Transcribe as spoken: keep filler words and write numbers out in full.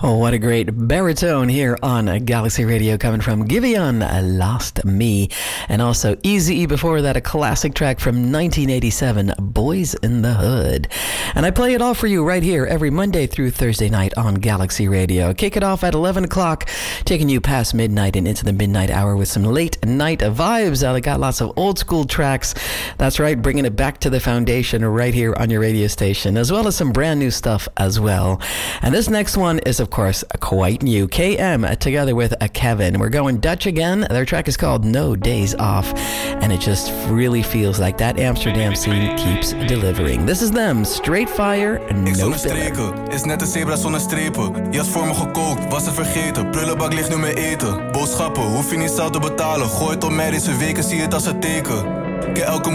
Oh, what a great baritone here on Galaxy Radio coming from Giveon, Lost Me. And also Eazy-E before that, a classic track from nineteen eighty-seven, Boys in the Hood. And I play it all for you right here every Monday through Thursday night on Galaxy Radio. Kick it off at eleven o'clock, taking you past midnight and into the midnight hour with some late night vibes. I got lots of old school tracks. That's right, bringing it back to the foundation right here on your radio station, as well as some brand new stuff as well. And this next one is, of course, quite new. K M together with a Kevin. We're going Dutch again. Their track is called No Days Off, and it just really feels like that Amsterdam scene keeps delivering. This is them, Straight Fire, No Filler. Is net een zebra zonder strepen. Jas voor me gekookt, was het vergeten. Prullenbak ligt nu mijn eten. Boodschappen, hoef je niet zelf te betalen. Gooi het op mij deze weken, zie het als een teken. Kijk elke